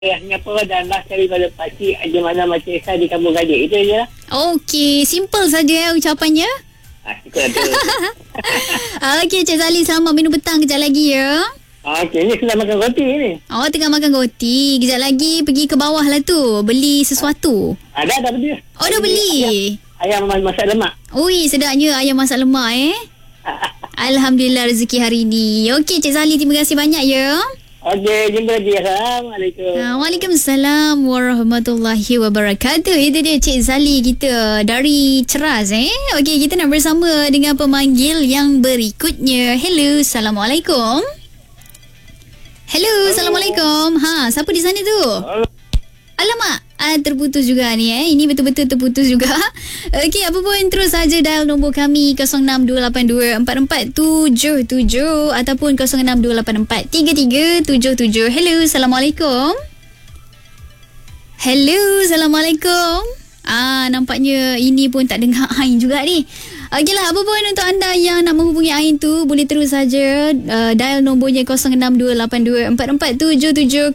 Singapura dan last kali pada pakcik ada mana macam Esa di Kampung Gadik. Itu je lah. Okey, simple saja ucapannya. Itu ada. Okey, Cik Zali, selamat minum petang kejap lagi ya. Okey, ni sedang makan roti ni. Oh, tengah makan roti. Kejap lagi pergi ke bawah lah tu, beli sesuatu. Dah beli. Oh, dah beli. Ayam masak lemak. Ui, sedapnya ayam masak lemak Alhamdulillah rezeki hari ni. Okey, Cik Zali, terima kasih banyak ya. Okey, jumpa lagi. Assalamualaikum. Waalaikumsalam warahmatullahi wabarakatuh. Itu dia Cik Zali kita dari Ceras Okey, kita nak bersama dengan pemanggil yang berikutnya. Hello, Assalamualaikum. Hello, Assalamualaikum. Siapa di sana tu? Alamak, terputus juga ni Ini betul-betul terputus juga. Okey, apa pun terus saja dial nombor kami 0628244777 ataupun 0628433377. Hello, Assalamualaikum. Hello, Assalamualaikum. Nampaknya ini pun tak dengar Ain juga ni. Okeylah, apa pun untuk anda yang nak menghubungi Ain tu, boleh terus saja dial nombornya 0628244777,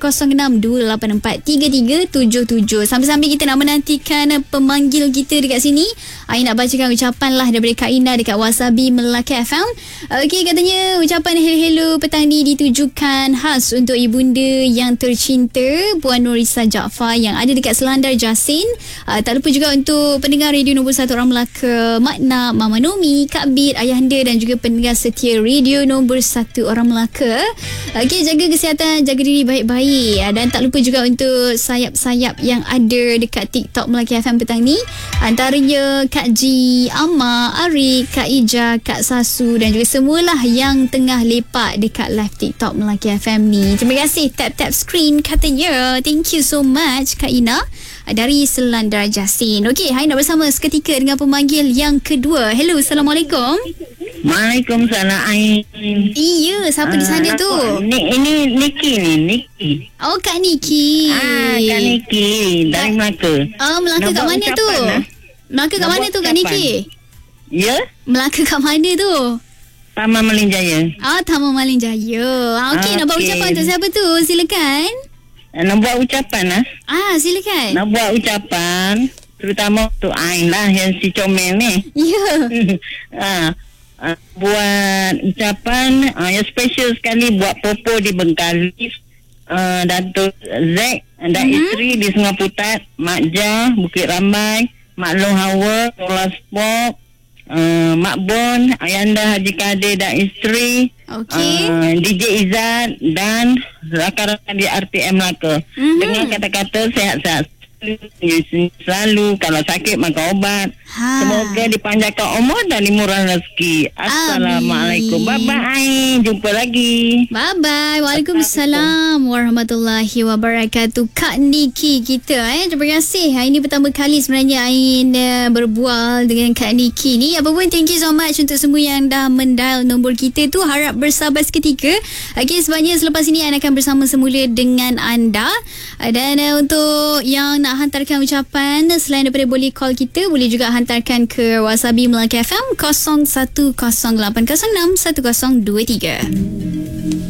0628433377. Sambil-sambil kita nak menantikan pemanggil kita dekat sini, Ain nak bacakan ucapan lah daripada Kak Ina dekat Wasabi Melaka FM. Okey, katanya ucapan hello petang ni ditujukan khas untuk ibunda yang tercinta Puan Nurisa Jaafar yang ada dekat Selandar Jasin. Tak lupa juga untuk pendengar radio nombor 1 orang Melaka, Makna, Mama Nomi, Kak Bit, Ayahanda dan juga pendengar setia radio nombor 1 orang Melaka. Okey, jaga kesihatan, jaga diri baik-baik. Dan tak lupa juga untuk sayap-sayap yang ada dekat TikTok Melaka FM petang ni. Antaranya Kak Ji, Amma, Arik, Kak Ija, Kak Sasu dan juga semualah yang tengah lepak dekat live TikTok Melaka FM ni. Terima kasih tap-tap screen katanya. Thank you so much Kak Ina dari Selandar Jasin. Okey, hari nak bersama seketika dengan pemanggil yang kedua. Hello, Assalamualaikum. Waalaikumsalam Ain. Iya, siapa di sana tu? Ini Niki. Oh, Kak Niki. Kak Niki dari Melaka. Melaka kat mana tu? Melaka kat mana tu Kak Niki? Ya? Melaka kat mana tu? Taman Malin Jaya. Taman Malin Jaya. Okey, nak buat ucapan untuk siapa tu? Silakan. Nak buat ucapan silakan. Nak buat ucapan terutama untuk Ain lah yang si comel ni. Ya. Buat ucapan yang special sekali buat Popo di Bengkalis, Datuk Zack dan isteri di Sungai Putat, Mak Jah, Bukit Rambai, Mak Long Hawa, Kuala Spok, Mak Bon, Ayanda Haji Kadir dan isteri, DJ Izzat dan rakan-rakan di RTM Melaka. Dengan kata-kata sehat-sehat selalu, kalau sakit makan obat. Semoga dipanjangkan umur dan dimurah rezeki. Assalamualaikum. Bye-bye. Jumpa lagi. Bye-bye. Waalaikumsalam warahmatullahi wabarakatuh. Kak Niki kita terima kasih. Ini pertama kali sebenarnya Ain berbual dengan Kak Niki ni. Apa pun thank you so much untuk semua yang dah mendial nombor kita tu. Harap bersabar seketika. Okey, sebabnya selepas ini Ain akan bersama semula dengan anda. Dan untuk yang nak hantarkan ucapan, selain daripada boleh call kita, boleh juga hantarkan ke Wasabi Melaka FM 0108061023.